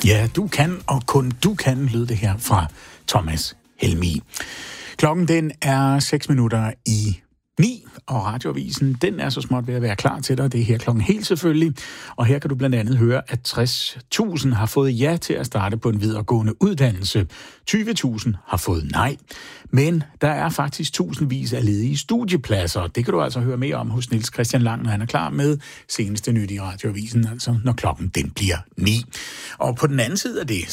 Ja, du kan, og kun du kan, lød det her fra Thomas Helmig. Klokken den er 8:06, og Radioavisen, den er så småt ved at være klar til dig. Det er her klokken helt selvfølgelig. Og her kan du blandt andet høre, at 60.000 har fået ja til at starte på en videregående uddannelse. 20.000 har fået nej. Men der er faktisk tusindvis af ledige studiepladser. Det kan du altså høre mere om hos Niels Christian Lang, når han er klar med seneste nyt i Radioavisen, altså når klokken den bliver 9. Og på den anden side af det,